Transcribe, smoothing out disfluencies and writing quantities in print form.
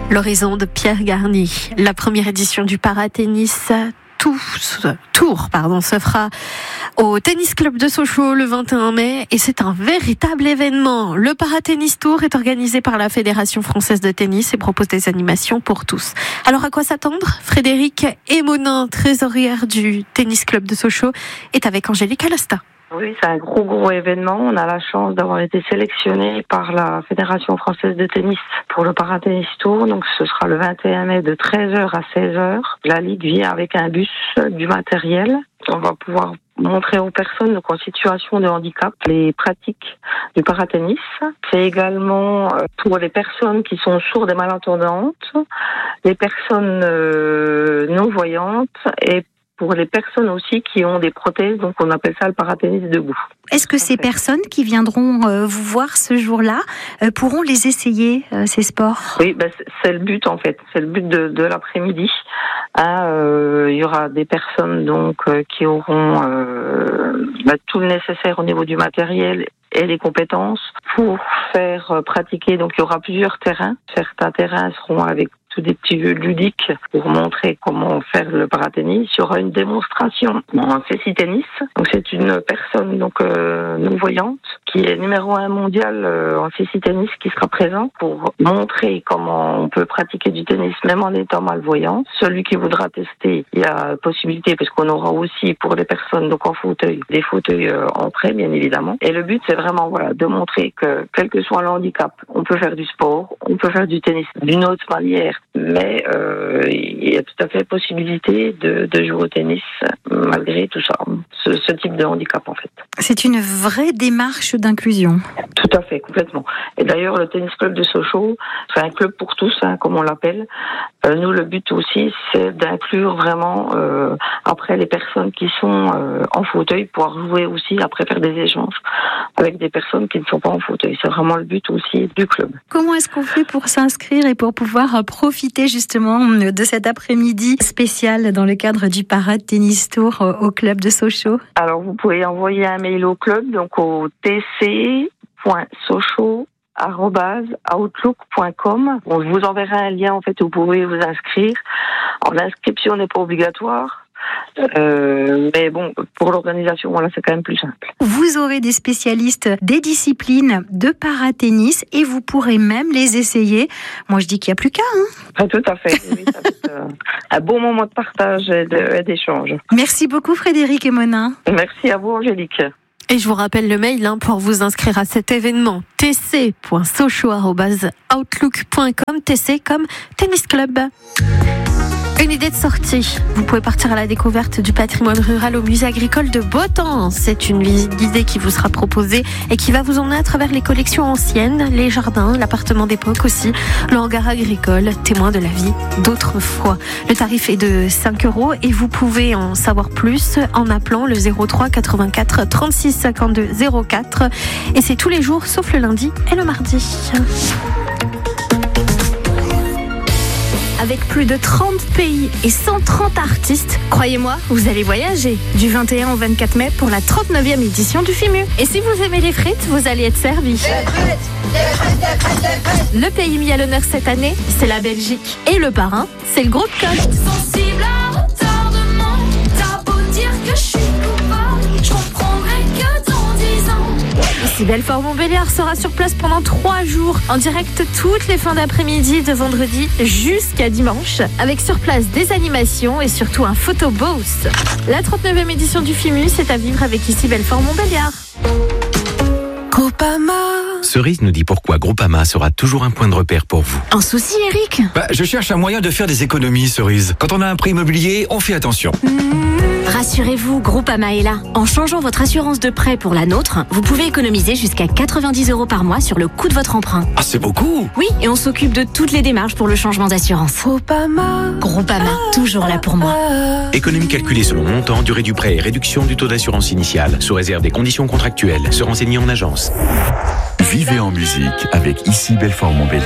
L'horizon de Pierre Garny. La première édition du Paratennis Tour se fera au Tennis Club de Sochaux le 21 mai et c'est un véritable événement. Le Paratennis Tour est organisé par la Fédération française de tennis et propose des animations pour tous. Alors à quoi s'attendre ? Frédéric Emonin, trésorière du Tennis Club de Sochaux, est avec Angélique Alasta. Oui, c'est un gros événement. On a la chance d'avoir été sélectionné par la Fédération française de tennis pour le Paratennis Tour. Donc, ce sera le 21 mai de 13h à 16h. La Ligue vient avec un bus, du matériel. On va pouvoir montrer aux personnes donc, en situation de handicap les pratiques du paratennis. C'est également pour les personnes qui sont sourdes et malentendantes, les personnes non-voyantes et pour les personnes aussi qui ont des prothèses, donc on appelle ça le paratennis debout. Est-ce que ces personnes qui viendront vous voir ce jour-là pourront les essayer, ces sports ? Oui, c'est le but en fait, c'est le but de l'après-midi. Il y aura des personnes donc qui auront tout le nécessaire au niveau du matériel et les compétences pour faire pratiquer. Donc il y aura plusieurs terrains. Certains terrains seront avec des petits jeux ludiques pour montrer comment faire le paratennis. Il y aura une démonstration en cécitennis. Donc c'est une personne donc non-voyante qui est numéro 1 mondial en cécitennis qui sera présent pour montrer comment on peut pratiquer du tennis même en étant malvoyant. Celui qui voudra tester, il y a possibilité parce qu'on aura aussi pour les personnes donc en fauteuil, des fauteuils en prêt bien évidemment. Et le but c'est vraiment de montrer que quel que soit le handicap, on peut faire du sport, on peut faire du tennis d'une autre manière. Mais il y a tout à fait possibilité de jouer au tennis malgré tout ça, ce type de handicap en fait. C'est une vraie démarche d'inclusion. Tout à fait, complètement. Et d'ailleurs, le Tennis Club de Sochaux, c'est un club pour tous, comme on l'appelle. Nous, le but aussi, c'est d'inclure vraiment après les personnes qui sont en fauteuil, pouvoir jouer aussi, après faire des échanges avec des personnes qui ne sont pas en fauteuil. C'est vraiment le but aussi du club. Comment est-ce qu'on fait pour s'inscrire et pour pouvoir profiter justement de cet après-midi spécial dans le cadre du Paratennis Tour au club de Sochaux ? Alors, vous pouvez envoyer un mail au club, donc au tc.sochaux@outlook.com. Bon, je vous enverrai un lien en fait où vous pouvez vous inscrire. Alors, l'inscription n'est pas obligatoire. Mais bon, pour l'organisation, c'est quand même plus simple. Vous aurez des spécialistes des disciplines de paratennis et vous pourrez même les essayer. Moi, je dis qu'il n'y a plus qu'à. Tout à fait. Oui, ça va être un bon moment de partage et d'échange. Merci beaucoup, Frédéric Emonin. Merci à vous, Angélique. Et je vous rappelle le mail pour vous inscrire à cet événement, tc.sochaux@outlook.com, TC comme Tennis Club. Une idée de sortie. Vous pouvez partir à la découverte du patrimoine rural au musée agricole de Botan. C'est une visite guidée qui vous sera proposée et qui va vous emmener à travers les collections anciennes, les jardins, l'appartement d'époque aussi, le hangar agricole, témoin de la vie d'autrefois. Le tarif est de 5 € et vous pouvez en savoir plus en appelant le 03 84 36 52 04. Et c'est tous les jours sauf le lundi et le mardi. Avec plus de 30 pays et 130 artistes, croyez-moi, vous allez voyager. Du 21 au 24 mai pour la 39e édition du FIMU. Et si vous aimez les frites, vous allez être servi. Le pays mis à l'honneur cette année, c'est la Belgique. Et le parrain, c'est le groupe Colt. Sensible à retardement, t'as beau dire que je suis coupable, je comprendrai que dans 10 ans. Ici Belfort-Montbéliard sera sur place pendant 3 jours, en direct toutes les fins d'après-midi de vendredi jusqu'à dimanche, avec sur place des animations et surtout un photo booth. La 39e édition du FIMU, c'est à vivre avec ici Belfort-Montbéliard. Groupama. Cerise nous dit pourquoi Groupama sera toujours un point de repère pour vous. Un souci, Eric ? Je cherche un moyen de faire des économies, Cerise. Quand on a un prêt immobilier, on fait attention. Rassurez-vous, Groupama est là. En changeant votre assurance de prêt pour la nôtre, vous pouvez économiser jusqu'à 90 € par mois sur le coût de votre emprunt. Ah, c'est beaucoup! Oui, et on s'occupe de toutes les démarches pour le changement d'assurance. Groupama, toujours là pour moi. Économie calculée selon montant, durée du prêt et réduction du taux d'assurance initiale, sous réserve des conditions contractuelles. Se renseigner en agence. Vivez en musique avec ici Belfort-Montbéliard.